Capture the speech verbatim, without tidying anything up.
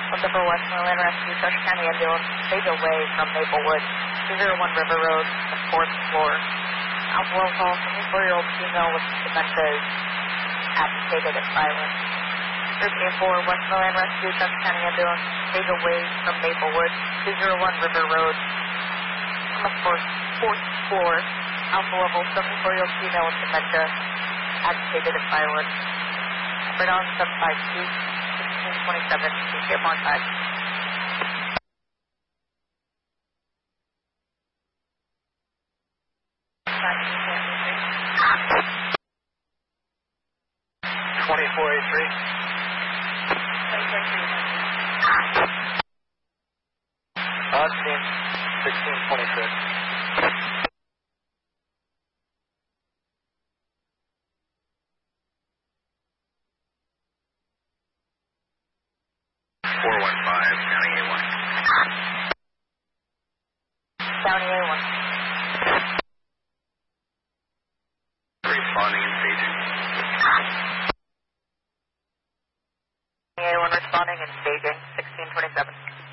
What's up for Westmoreland Rescue, Dutch County Ambulance, stage away from Maplewood, two oh one River Road, the fourth floor. Alpha Call, twenty-four-year-old female with dementia is agitated and violent. thirteen four Westmoreland Rescue, Dutch County Ambulance, stage away from Maplewood, two oh one River Road, on the fourth, fourth floor. Alpha Level, seventy-four-year-old female with dementia, agitated and violent. Right on seven five two, sixteen twenty-seven, please get more time. twenty-four eighty-three. On scene, sixteen twenty-six. four one five, County A one. County A one. Responding and staging. A one responding and staging, sixteen twenty-seven.